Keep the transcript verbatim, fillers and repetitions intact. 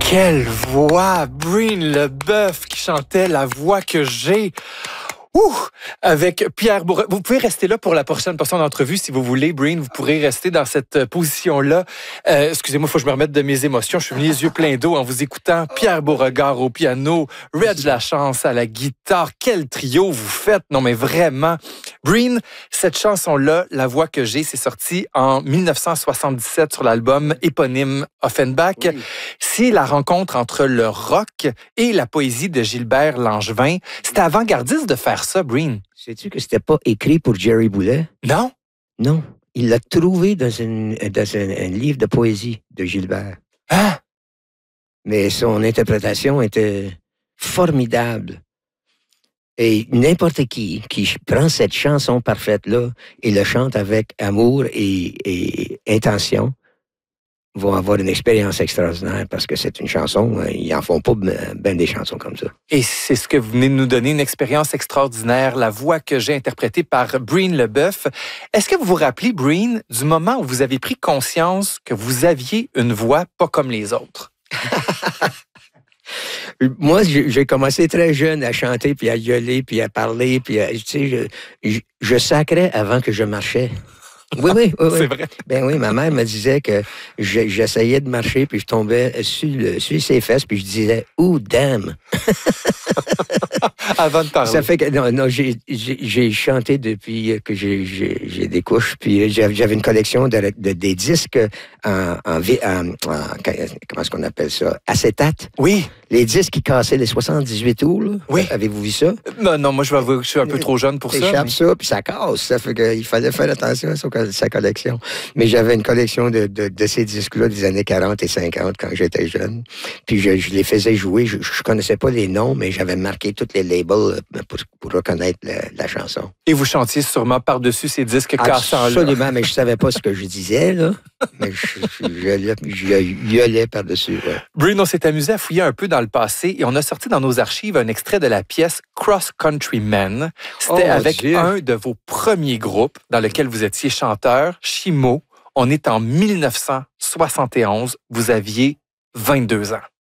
Quelle voix! Breen Leboeuf qui chantait La voix que j'ai. Ouh! Avec Pierre Beauregard. Vous pouvez rester là pour la prochaine portion d'entrevue si vous voulez, Breen. Vous pourrez rester dans cette position-là. Euh, excusez-moi, il faut que je me remette de mes émotions. Je suis venu les yeux pleins d'eau en vous écoutant. Pierre Beauregard au piano, Reg Lachance à la guitare. Quel trio vous faites! Non, mais vraiment. Breen, cette chanson-là, La voix que j'ai, c'est sorti en dix-neuf cent soixante-dix-sept sur l'album éponyme Offenbach. Oui. C'est la rencontre entre le rock et la poésie de Gilbert Langevin. C'était avant-gardiste de faire ça, Breen. Sais-tu que c'était pas écrit pour Jerry Boulet? Non? Non. Il l'a trouvé dans, une, dans un, un livre de poésie de Gilbert. Hein? Mais son interprétation était formidable. Et n'importe qui qui prend cette chanson parfaite-là et le chante avec amour et, et intention vont avoir une expérience extraordinaire parce que c'est une chanson, ils n'en font pas bien des chansons comme ça. Et c'est ce que vous venez de nous donner, une expérience extraordinaire, la voix que j'ai interprétée par Breen Leboeuf. Est-ce que vous vous rappelez, Breen, du moment où vous avez pris conscience que vous aviez une voix pas comme les autres? Moi, j'ai commencé très jeune à chanter, puis à gueuler, puis à parler, puis à, tu sais, je, je, je sacrais avant que je marchais. Oui, oui, oui. oui. C'est vrai. Ben oui, ma mère me disait que j'essayais de marcher, puis je tombais sur, le, sur ses fesses, puis je disais « Ooh, damn! » Avant de parler. Ça fait que, non, non, j'ai, j'ai, j'ai chanté depuis que j'ai, j'ai, j'ai des couches, puis j'avais une collection de, de, des disques en, en, en, en comment est-ce qu'on appelle ça? Acétate. Oui. Les disques qui cassaient les soixante-dix-huit tours, là. Oui. Avez-vous vu ça? Non, non, moi, je vais avouer que je suis un peu trop jeune pour ça. T'échappes mais... ça, puis ça casse. Ça fait qu'il fallait faire attention à sa collection. Mais j'avais une collection de, de, de ces disques-là des années quarante et cinquante quand j'étais jeune. Puis je, je les faisais jouer. Je, je connaissais pas les noms, mais j'avais marqué tous les labels pour, pour reconnaître la, la chanson. Et vous chantiez sûrement par-dessus ces disques cassants-là. Absolument, mais je savais pas ce que je disais, là. Mais je, je, je, je gueulais par-dessus. Ouais. Breen, on s'est amusé à fouiller un peu dans le passé et on a sorti dans nos archives un extrait de la pièce Cross Country Men. C'était oh, avec Dieu. un de vos premiers groupes dans lequel vous étiez chanteur, Chimo. On est en dix-neuf cent soixante et onze. Vous aviez vingt-deux ans.